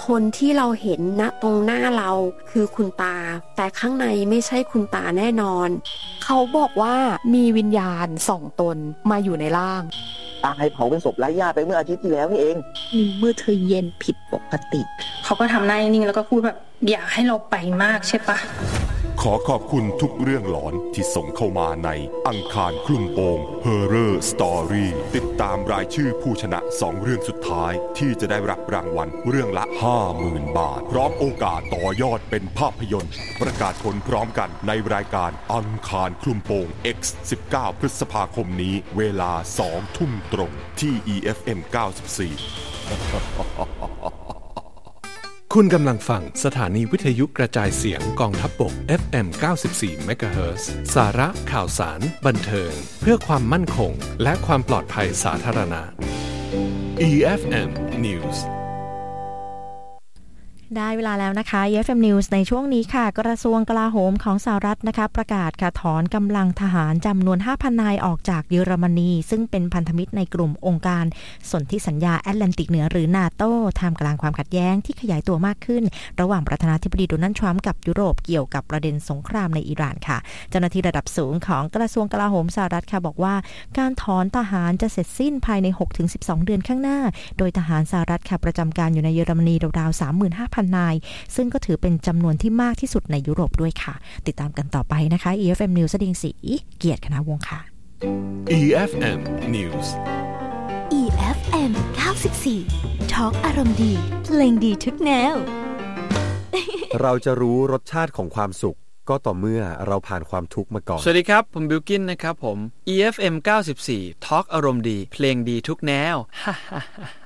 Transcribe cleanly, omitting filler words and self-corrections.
คนที่เราเห็นณตรงหน้าเราคือคุณตาแต่ข้างในไม่ใช่คุณตาแน่นอนเขาบอกว่ามีวิญญาณ2 ตนมาอยู่ในร่างตายเผาเป็นศพไร้ญาติไปเมื่ออาทิตย์ที่แล้วนี่เองเมื่อเธอเย็นผิดปกติเขาก็ทำหน้านิ่งๆแล้วก็พูดแบบอยากให้เราไปมากใช่ปะขอขอบคุณทุกเรื่องหลอนที่ส่งเข้ามาในอังคารคลุมโปง Horror Story ติดตามรายชื่อผู้ชนะ2เรื่องสุดท้ายที่จะได้รับรางวัลเรื่องละ 50,000 บาทพร้อมโอกาสต่อยอดเป็นภาพยนตร์ประกาศผลพร้อมกันในรายการอังคารคลุมโปง X 19 พฤษภาคมนี้เวลา 2 ทุ่มตรงที่ EFM 94 คุณกำลังฟังสถานีวิทยุกระจายเสียงกองทัพบก FM 94 MHz สาระข่าวสารบันเทิงเพื่อความมั่นคงและความปลอดภัยสาธารณะ EFM News ได้เวลาแล้วนะคะ EFM News ในช่วงนี้ค่ะกระทรวงกลาโหมของสหรัฐนะคะประกาศค่ะถอนกำลังทหารจำนวน 5,000 นายออกจากเยอรมนีซึ่งเป็นพันธมิตรในกลุ่มองค์การสนธิสัญญาแอตแลนติกเหนือหรือ NATO ท่ามกลางความขัดแย้งที่ขยายตัวมากขึ้นระหว่างประธานาธิบดีโดนัลด์ทรัมป์กับยุโรปเกี่ยวกับประเด็นสงครามในอิหร่านค่ะเจ้าหน้าที่ระดับสูงของกระทรวงกลาโหมสหรัฐค่ะบอกว่าการถอนทหารจะเสร็จสิ้นภายใน 6-12 เดือนข้างหน้าโดยทหารสหรัฐค่ะประจำการอยู่ในเยอรมนีราวๆ 35,000 นายซึ่งก็ถือเป็นจำนวนที่มากที่สุดในยุโรปด้วยค่ะติดตามกันต่อไปนะคะ EFM News เสดียงศรีเกียรติคณาวงศ์ค่ะ EFM News EFM 94 Talk อารมณ์ดีเพลงดีทุกแนวเราจะรู้รสชาติของความสุขก็ต่อเมื่อเราผ่านความทุกข์มาก่อนสวัสดีครับผมบิลกินนะครับผม EFM 94 Talk อารมณ์ดีเพลงดีทุกแนว